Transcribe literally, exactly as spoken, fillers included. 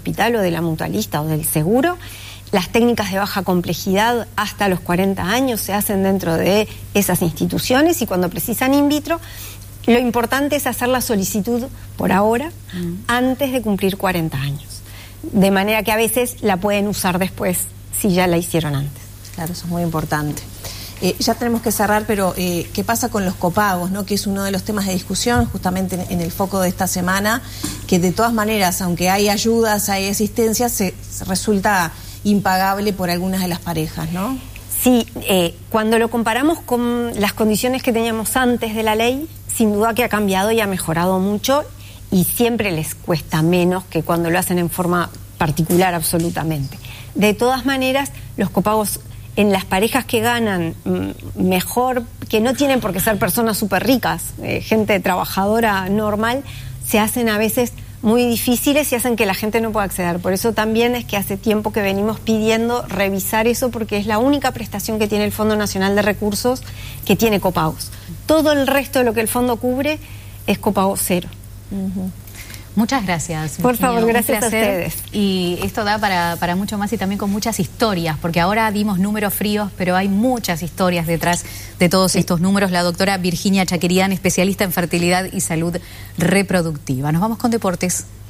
hospital o de la mutualista o del seguro. Las técnicas de baja complejidad hasta los cuarenta años se hacen dentro de esas instituciones y cuando precisan in vitro, lo importante es hacer la solicitud por ahora, mm. antes de cumplir cuarenta años. De manera que a veces la pueden usar después si ya la hicieron antes. Claro, eso es muy importante. Eh, ya tenemos que cerrar, pero eh, ¿qué pasa con los copagos, ¿no? Que es uno de los temas de discusión justamente en, en el foco de esta semana, que de todas maneras, aunque hay ayudas, hay asistencia, se, se resulta impagable por algunas de las parejas, ¿no? Sí, eh, cuando lo comparamos con las condiciones que teníamos antes de la ley, sin duda que ha cambiado y ha mejorado mucho y siempre les cuesta menos que cuando lo hacen en forma particular absolutamente. De todas maneras, los copagos en las parejas que ganan mejor, que no tienen por qué ser personas súper ricas, eh, gente trabajadora normal, se hacen a veces muy difíciles y hacen que la gente no pueda acceder. Por eso también es que hace tiempo que venimos pidiendo revisar eso, porque es la única prestación que tiene el Fondo Nacional de Recursos que tiene copagos. Todo el resto de lo que el fondo cubre es copago cero. Uh-huh. Muchas gracias. Por Virginia, favor, gracias a ustedes. Y esto da para, para mucho más y también con muchas historias, porque ahora dimos números fríos, pero hay muchas historias detrás de todos sí. estos números. La doctora Virginia Chakerian, especialista en fertilidad y salud reproductiva. Nos vamos con deportes.